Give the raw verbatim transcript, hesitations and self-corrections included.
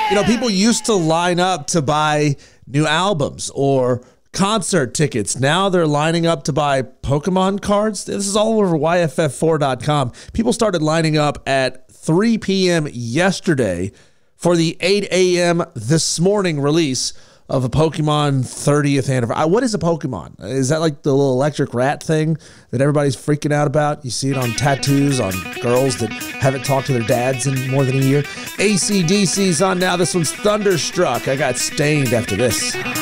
You know, people used to line up to buy new albums or concert tickets. Now they're lining up to buy Pokemon cards. This is all over Y F F four dot com. People started lining up at three p.m. yesterday for the eight a.m. this morning release of a Pokemon thirtieth anniversary. What is a Pokemon? Is that like the little electric rat thing that everybody's freaking out about? You see it on tattoos on girls that haven't talked to their dads in more than a year. A C D C's on now. This one's Thunderstruck. I got Stained after this.